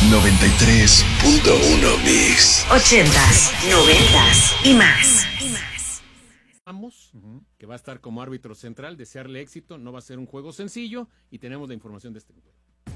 93.1 Mix. 80s, 90s y más. Vamos, que va a estar como árbitro central, desearle éxito, no va a ser un juego sencillo y tenemos la información de este encuentro.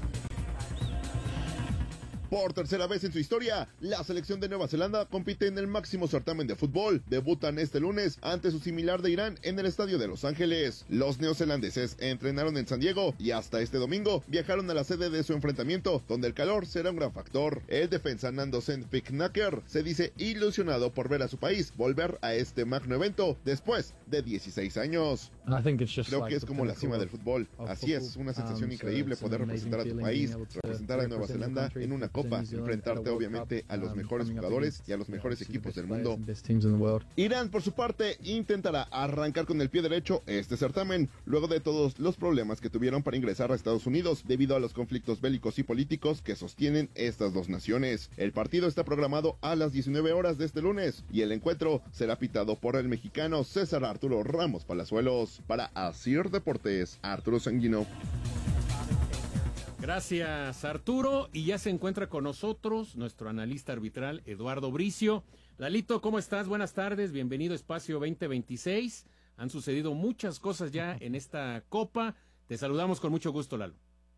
Por tercera vez en su historia, la selección de Nueva Zelanda compite en el máximo certamen de fútbol. Debutan este lunes ante su similar de Irán en el estadio de Los Ángeles. Los neozelandeses entrenaron en San Diego y hasta este domingo viajaron a la sede de su enfrentamiento, donde el calor será un gran factor. El defensa Nando Sendviknaker se dice ilusionado por ver a su país volver a este magno evento después de 16 años. Creo que es como la cima del fútbol. Así es, una sensación increíble poder representar a tu país, representar a Nueva Zelanda en una copa, enfrentarte obviamente a los mejores jugadores y a los mejores equipos del mundo. Irán, por su parte, intentará arrancar con el pie derecho este certamen, luego de todos los problemas que tuvieron para ingresar a Estados Unidos debido a los conflictos bélicos y políticos que sostienen estas dos naciones. El partido está programado a las 19 horas de este lunes y el encuentro será pitado por el mexicano César Arturo Ramos Palazuelos. Para Asir Deportes, Arturo Sanguino. Gracias, Arturo, y ya se encuentra con nosotros nuestro analista arbitral Eduardo Bricio. Lalito, ¿cómo estás? Buenas tardes, bienvenido a Espacio 2026. Han sucedido muchas cosas ya en esta Copa. Te saludamos con mucho gusto, Lalo.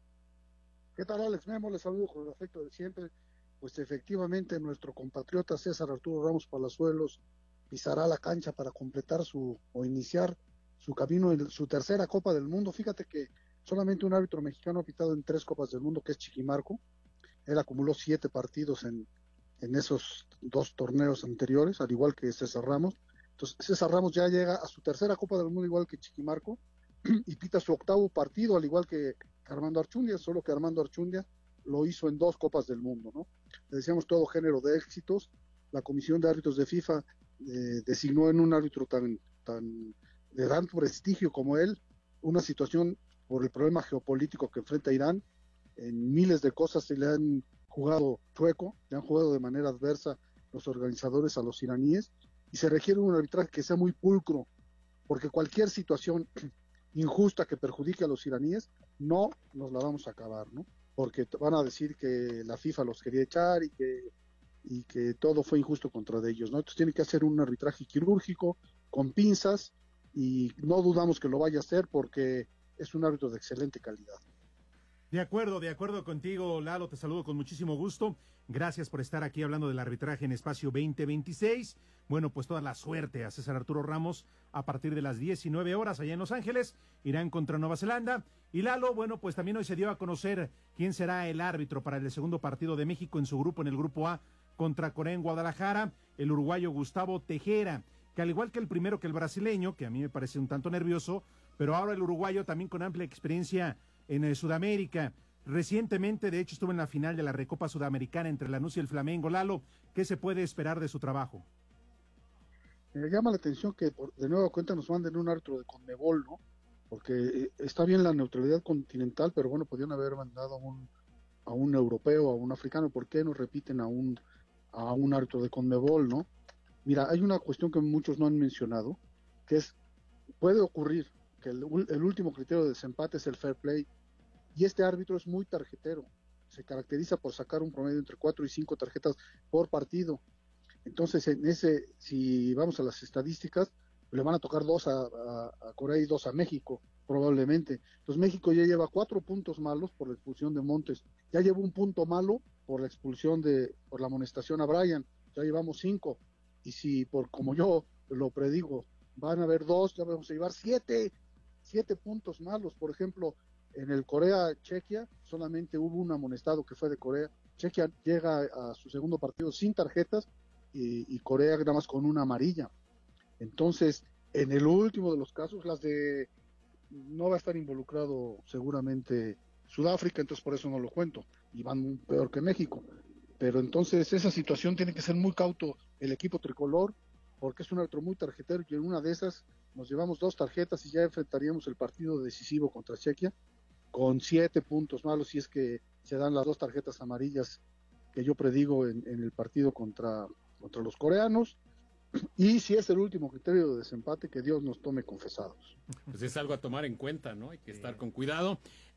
¿Qué tal, Alex Memo? Les saludo con el afecto de siempre. Pues efectivamente nuestro compatriota César Arturo Ramos Palazuelos pisará la cancha para completar o iniciar su camino en su tercera Copa del Mundo. Fíjate que solamente un árbitro mexicano ha pitado en 3 Copas del Mundo, que es Chiquimarco. Él acumuló 7 partidos en esos 2 torneos anteriores, al igual que César Ramos. Entonces César Ramos ya llega a su tercera Copa del Mundo, igual que Chiquimarco, y pita su 8º partido, al igual que Armando Archundia, solo que Armando Archundia lo hizo en 2 Copas del Mundo, ¿no? Le decíamos todo género de éxitos. La Comisión de Árbitros de FIFA designó en un árbitro tan de gran prestigio como él una situación por el problema geopolítico que enfrenta Irán. En miles de cosas se le han jugado chueco, le han jugado de manera adversa los organizadores a los iraníes, y se requiere un arbitraje que sea muy pulcro, porque cualquier situación injusta que perjudique a los iraníes, no nos la vamos a acabar, ¿no? Porque van a decir que la FIFA los quería echar y que todo fue injusto contra ellos, ¿no? Entonces tiene que hacer un arbitraje quirúrgico, con pinzas, y no dudamos que lo vaya a hacer porque es un árbitro de excelente calidad. De acuerdo contigo, Lalo, te saludo con muchísimo gusto. Gracias por estar aquí hablando del arbitraje en Espacio 2026. Bueno, pues toda la suerte a César Arturo Ramos a partir de las 19 horas allá en Los Ángeles. Irán contra Nueva Zelanda. Y Lalo, bueno, pues también hoy se dio a conocer quién será el árbitro para el segundo partido de México en su grupo, en el grupo A, contra Corea en Guadalajara, el uruguayo Gustavo Tejera, que al igual que el primero, que el brasileño, que a mí me parece un tanto nervioso, pero ahora el uruguayo también con amplia experiencia en Sudamérica. Recientemente, de hecho, estuvo en la final de la Recopa Sudamericana entre Lanús y el Flamengo. Lalo, ¿qué se puede esperar de su trabajo? Me llama la atención que de nueva cuenta nos manden un árbitro de Conmebol, ¿no? Porque está bien la neutralidad continental, pero bueno, podrían haber mandado a un europeo, a un africano. ¿Por qué no repiten a un árbitro de Conmebol, no? Mira, hay una cuestión que muchos no han mencionado, que puede ocurrir que el último criterio de desempate es el fair play, y este árbitro es muy tarjetero, se caracteriza por sacar un promedio entre 4 y 5 tarjetas por partido. Entonces, si vamos a las estadísticas, le van a tocar 2 a Corea y 2 a México, probablemente. Entonces, México ya lleva 4 puntos malos por la expulsión de Montes, ya lleva 1 punto malo por la expulsión por la amonestación a Brian, ya llevamos 5, y si, como yo lo predigo, van a haber 2, ya vamos a llevar 7 puntos malos. Por ejemplo, en el Corea-Chequia solamente hubo un amonestado que fue de Corea. Chequia llega a su segundo partido sin tarjetas y Corea nada más con una amarilla. Entonces, en el último de los casos, no va a estar involucrado seguramente Sudáfrica, entonces por eso no lo cuento, y van peor que México. Pero entonces esa situación tiene que ser muy cauto el equipo tricolor, porque es un árbitro muy tarjetero, y en una de esas nos llevamos 2 tarjetas y ya enfrentaríamos el partido decisivo contra Chequia con 7 puntos malos, si es que se dan las 2 tarjetas amarillas que yo predigo en el partido contra los coreanos. Y si es el último criterio de desempate, que Dios nos tome confesados. Pues es algo a tomar en cuenta, ¿no? Hay que estar con cuidado.